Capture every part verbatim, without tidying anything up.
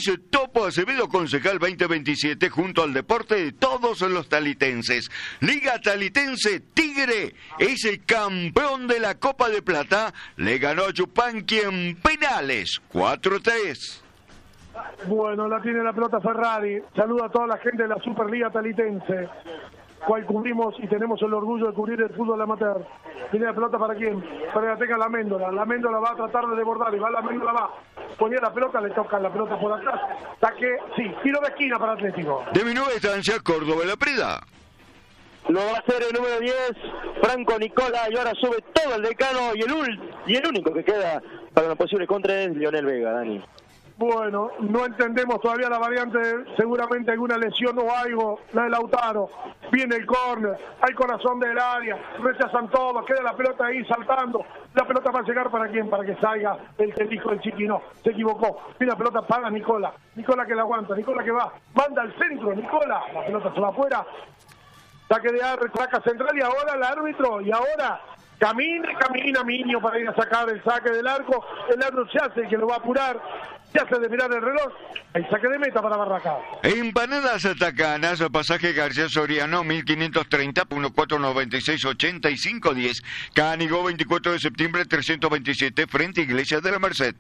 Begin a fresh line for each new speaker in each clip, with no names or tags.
Es Topo Acevedo, concejal veinte veintisiete, junto al deporte de todos los talitenses. Liga Talitense Tigre es el campeón de la Copa de Plata. Le ganó a Yupanqui en penales, cuatro tres.
Bueno, la tiene la pelota Ferrari. Saluda a toda la gente de la Superliga Talitense, cual cubrimos y tenemos el orgullo de cubrir el fútbol amateur. Tiene la pelota para quién, para que la tenga la Méndola. La Méndola va a tratar de desbordar y va la Méndola, va. Ponía la pelota, le toca la pelota por atrás. Saque, sí, tiro de esquina para Atlético.
De mi nueva estancia, Córdoba La Prida.
Lo va a hacer el número diez, Franco Nicola, y ahora sube todo el decano, y el, ul, y el único que queda para una posible contra es Lionel Vega, Dani.
Bueno, no entendemos todavía la variante, seguramente alguna lesión o algo, la de Lautaro. Viene el córner, hay corazón del área, rechazan todo, queda la pelota ahí saltando. La pelota va a llegar para quién, para que salga el que dijo el Chiqui, no, se equivocó. Viene la pelota para Nicola, Nicola que la aguanta, Nicola que va, manda al centro, Nicola, la pelota se va afuera. Saque de área, saca central y ahora el árbitro, y ahora camina, camina Miño para ir a sacar el saque del arco. El árbitro se hace que lo va a apurar, se hace de mirar el reloj. El saque de meta para Barracas.
Empanadas Atacanas, pasaje García Soriano, mil quinientos treinta, catorce noventa y seis, ochenta y cinco diez. Cánigo, veinticuatro de septiembre, trescientos veintisiete, frente a Iglesia de la Merced.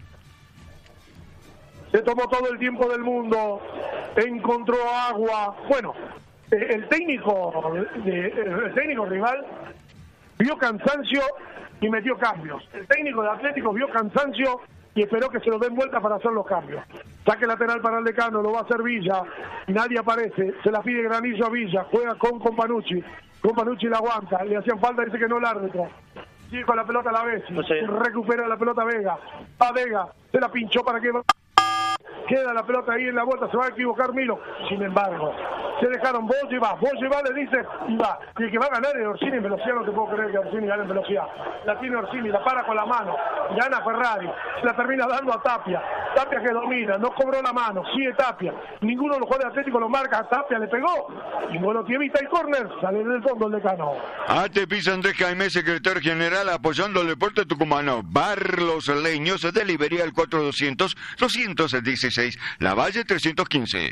Se tomó todo el tiempo del mundo, encontró agua. Bueno, el técnico, el técnico rival vio cansancio y metió cambios. El técnico de Atlético vio cansancio y esperó que se lo den vuelta para hacer los cambios. Saque lateral para el decano, lo va a hacer Villa, nadie aparece, se la pide Granillo a Villa, juega con Companucci, Companucci la aguanta, le hacían falta, dice que no el árbitro. Sigue con la pelota a la vez, no sé. Recupera la pelota Vega, a Vega, se la pinchó para que... Queda la pelota ahí en la vuelta, se va a equivocar Milo. Sin embargo, se dejaron, vos llevás, vos llevás, le dice, y va. Y el que va a ganar es Orsini en velocidad, no te puedo creer que Orsini gane en velocidad. La tiene Orsini, la para con la mano, gana Ferrari, se la termina dando a Tapia. Tapia que domina, no cobró la mano, sigue Tapia. Ninguno de los jugadores atléticos lo marca, a Tapia le pegó. Y bueno, tiene vista el córner, sale del fondo el decano.
Ate pisa Andrés Jaime, secretario general, apoyando el deporte tucumano. Bar Los Leños de Liberia, el cuatro doscientos, doscientos dieciséis. La Valle trescientos quince.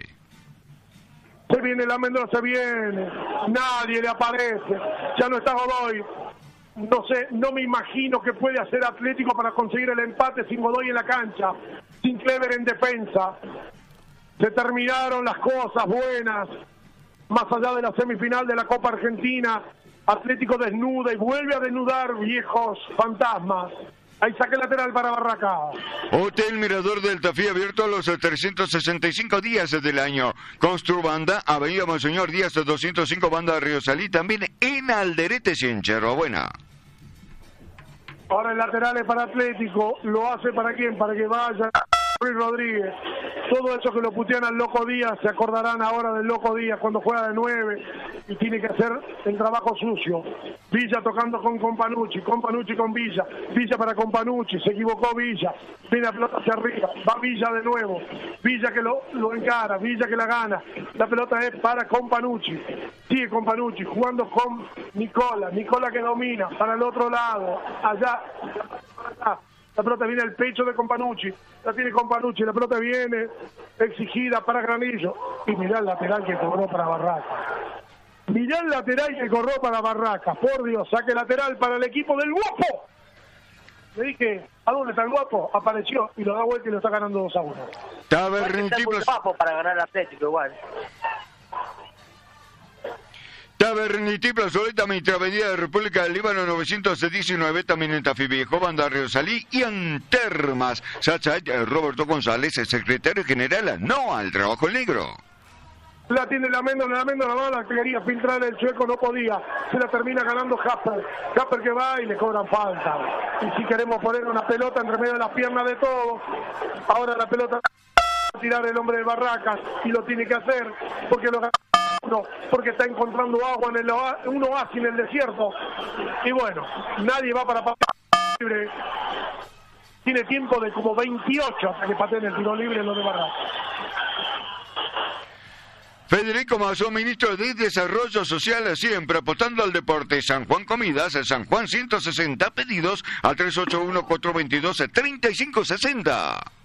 Se viene la Mendoza, viene. Nadie le aparece. Ya no está Godoy. No sé, no me imagino que puede hacer Atlético para conseguir el empate sin Godoy en la cancha, sin Clever en defensa. Se terminaron las cosas buenas. Más allá de la semifinal de la Copa Argentina, Atlético desnuda y vuelve a desnudar viejos fantasmas. Ahí saque lateral para Barracas.
Hotel Mirador del Tafí, abierto a los trescientos sesenta y cinco días del año. Construbanda, Avenida Monseñor Díaz, doscientos cinco, Banda de Río Salí, también en Alderete y en Cherrobuena.
Ahora el lateral es para Atlético. ¿Lo hace para quién? Para que vaya Ruiz Rodríguez. Todo eso que lo putean al Loco Díaz, se acordarán ahora del Loco Díaz cuando juega de nueve y tiene que hacer el trabajo sucio. Villa tocando con Companucci, Companucci con Villa, Villa para Companucci, se equivocó Villa, viene la pelota hacia arriba, va Villa de nuevo, Villa que lo, lo encara, Villa que la gana, la pelota es para Companucci, sigue Companucci jugando con Nicola, Nicola que domina para el otro lado, allá, allá. La pelota viene al pecho de Companucci, la tiene Companucci, la pelota viene exigida para Granillo. Y mirá el lateral que cobró para Barracas. Mirá el lateral que cobró para Barracas. Por Dios, saque lateral para el equipo del Guapo. Le dije, ¿a dónde está el Guapo? Apareció y lo da vuelta y lo está ganando dos a uno.
Tabernitiplos.
Guapo para ganar el Atlético igual.
Tabernitiplos, Soleta, Mitra, Avenida de República del Líbano, novecientos diecinueve, también en Tafí Viejo, Banda Río Salí y en Termas. Sachay, Roberto González, el secretario general, no al trabajo negro.
La tiene la Mendoza, la Mendoza, la bala que quería filtrar el Chueco, no podía. Se la termina ganando Jasper. Jasper que va y le cobran falta. Y si queremos poner una pelota entre medio de las piernas de todos, ahora la pelota va a tirar el hombre de Barracas y lo tiene que hacer porque lo uno, porque está encontrando agua en el un oasis en el desierto. Y bueno, nadie va para libre. Tiene tiempo de como veintiocho hasta que pateen el tiro libre en lo de Barracas.
Federico Mazó, ministro de Desarrollo Social, siempre apostando al deporte. San Juan Comidas, San Juan ciento sesenta, pedidos al tres ocho uno, cuatro dos dos, tres cinco seis cero.